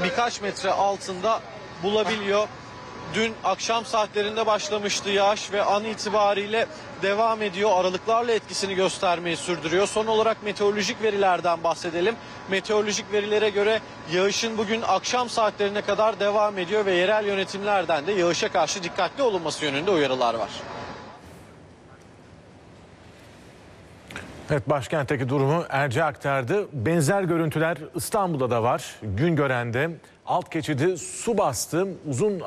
birkaç metre altında bulabiliyor. Dün akşam saatlerinde başlamıştı yağış ve an itibariyle devam ediyor. Aralıklarla etkisini göstermeyi sürdürüyor. Son olarak meteorolojik verilerden bahsedelim. Meteorolojik verilere göre yağışın bugün akşam saatlerine kadar devam ediyor ve yerel yönetimlerden de yağışa karşı dikkatli olunması yönünde uyarılar var. Evet, başkentteki durumu Erce aktardı. Benzer görüntüler İstanbul'da da var. Güngören'de alt geçidi su bastı. Uzun